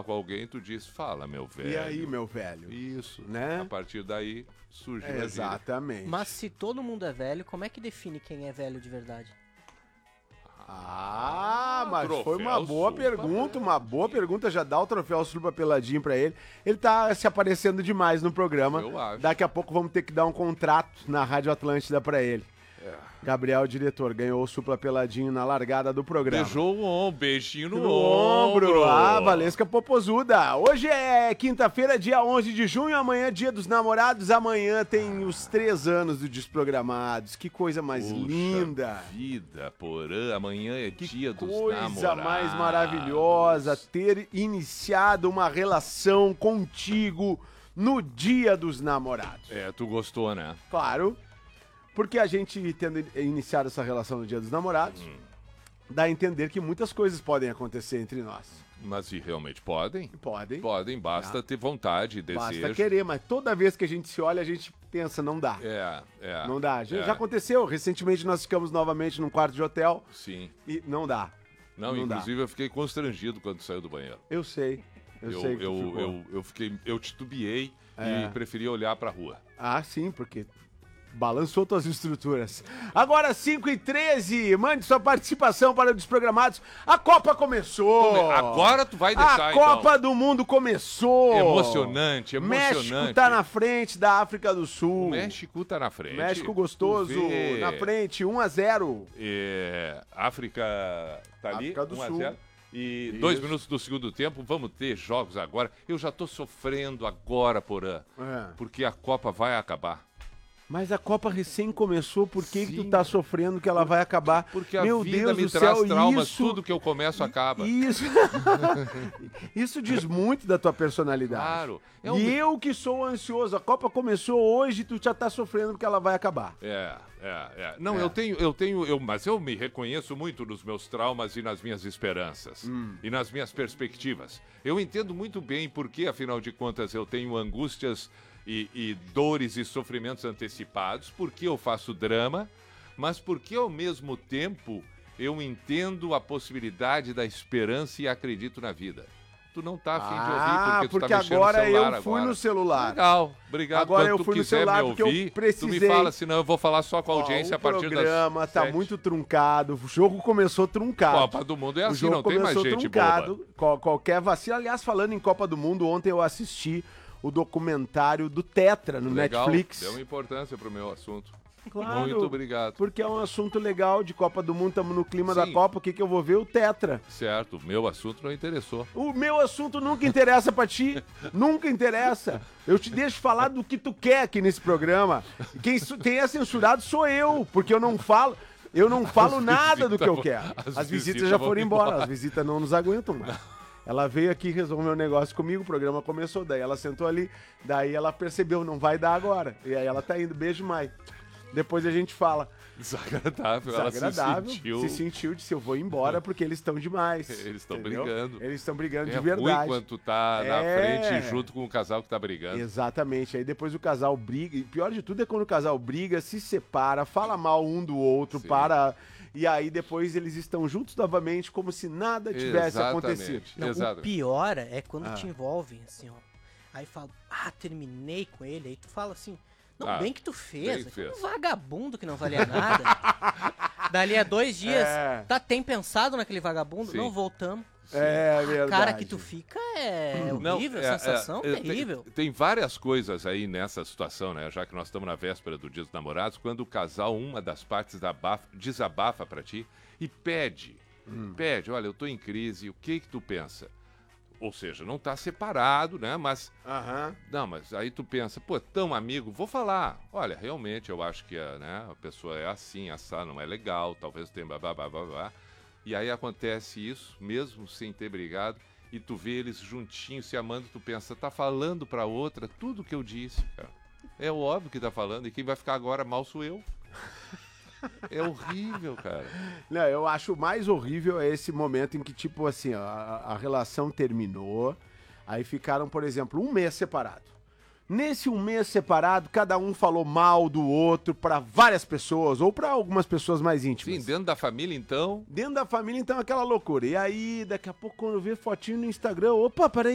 com alguém, tu diz, fala, meu velho. E aí, meu velho? Isso, né? A partir daí surge a gíria. Exatamente. Mas se todo mundo é velho, como é que define quem é velho de verdade? Mas Troféu foi uma boa Supla pergunta, uma boa pergunta. Já dá o troféu Supla Peladinho pra ele. Ele tá se aparecendo demais no programa. Eu acho. Daqui a pouco vamos ter que dar um contrato na Rádio Atlântida pra ele. Gabriel, diretor, ganhou o Supla Peladinho na largada do programa. Beijou o ombro, beijinho no ombro. ombro. Valesca Popozuda. Hoje é quinta-feira, dia 11 de junho. Amanhã, dia dos namorados. Amanhã tem os 3 anos do Desprogramados. Que coisa mais Puxa linda. vida, Porã. Amanhã é dia dos namorados. Coisa mais maravilhosa ter iniciado uma relação contigo no dia dos namorados. Tu gostou, né? Claro, porque a gente tendo iniciado essa relação no dia dos namorados, dá a entender que muitas coisas podem acontecer entre nós. Mas e realmente podem? Podem. Podem, basta ter vontade, desejo. Basta querer, mas toda vez que a gente se olha, a gente pensa, não dá. Não dá. Já aconteceu. Recentemente nós ficamos novamente num quarto de hotel. Sim. E não dá. Não, inclusive eu fiquei constrangido quando saiu do banheiro. Eu sei. sei que eu titubeei e preferi olhar pra rua. Ah, sim, porque balançou tuas estruturas. Agora 5h13, mande sua participação para o Desprogramados. A Copa começou. Agora tu vai deixar, A Copa do Mundo começou. Emocionante. México tá na frente da África do Sul. O México tá na frente. México gostoso, na frente, 1-0. África tá ali, África do 1-0. Sul. E 2 minutos do segundo tempo, vamos ter jogos agora. Eu já tô sofrendo agora, Porã, porque a Copa vai acabar. Mas a Copa recém começou, por que tu tá sofrendo que ela vai acabar? Porque a Meu vida Deus me do traz céu, traumas, isso, tudo que eu começo acaba. Isso diz muito da tua personalidade. Claro. Eu que sou ansioso, a Copa começou hoje e tu já tá sofrendo porque ela vai acabar. Não, mas eu me reconheço muito nos meus traumas e nas minhas esperanças. E nas minhas perspectivas. Eu entendo muito bem porque, afinal de contas, eu tenho angústias e dores e sofrimentos antecipados, porque eu faço drama, mas porque ao mesmo tempo eu entendo a possibilidade da esperança e acredito na vida. Tu não tá afim de ouvir porque tu tá mexendo no celular agora. Eu fui no celular. Legal, obrigado. Agora Quando eu fui tu no quiser celular me porque ouvir, eu precisei. tu me fala, senão eu vou falar só com a audiência a partir das 7. O programa tá muito truncado, o jogo começou truncado. Copa do Mundo é assim, não tem mais gente boba. Qualquer vacina. Aliás, falando em Copa do Mundo, ontem eu assisti o documentário do Tetra no Netflix. Deu importância pro meu assunto. Claro, muito obrigado. Porque é um assunto legal de Copa do Mundo, estamos no clima da Copa, o que eu vou ver? O Tetra. Certo, meu assunto não interessou. O meu assunto nunca interessa pra ti, nunca interessa. Eu te deixo falar do que tu quer aqui nesse programa. Quem é censurado sou eu, porque eu não falo nada do que eu quero. As visitas já foram embora, as visitas não nos aguentam mais. Ela veio aqui resolver um negócio comigo, o programa começou, daí ela sentou ali, daí ela percebeu, não vai dar agora. E aí ela tá indo, beijo, Mai. Depois a gente fala. Desagradável, ela se sentiu, disse eu vou embora porque eles estão demais. Eles estão brigando. Eles estão brigando de verdade. É ruim quando tu tá na frente junto com o casal que tá brigando. Exatamente, aí depois o casal briga, e pior de tudo é quando o casal briga, se separa, fala mal um do outro, e aí depois eles estão juntos novamente como se nada tivesse acontecido. Não, o pior é quando te envolvem assim, ó. Aí fala, terminei com ele, aí tu fala assim, não, bem que tu fez. Um vagabundo que não valia nada. Dali a 2 dias, tem pensado naquele vagabundo? Sim. Não, voltamos. É verdade. A cara que tu fica é horrível, sensação terrível. Tem várias coisas aí nessa situação, né? Já que nós estamos na véspera do Dia dos Namorados, quando o casal, uma das partes desabafa pra ti e pede, olha, eu tô em crise, o que tu pensa? Ou seja, não tá separado, né? Mas. Não, mas aí tu pensa, tão amigo, vou falar. Olha, realmente eu acho que a pessoa é assim, essa não é legal, talvez tenha blá. E aí acontece isso, mesmo sem ter brigado, e tu vê eles juntinhos se amando, tu pensa, tá falando pra outra tudo que eu disse, cara. É óbvio que tá falando, e quem vai ficar agora mal sou eu. É horrível, cara. Não, eu acho mais horrível esse momento em que, tipo assim, a relação terminou, aí ficaram, por exemplo, 1 mês separado. Nesse 1 mês separado, cada um falou mal do outro pra várias pessoas, ou pra algumas pessoas mais íntimas. Sim, dentro da família, então. Dentro da família, então, aquela loucura. E aí, daqui a pouco, quando eu ver fotinho no Instagram, opa, peraí.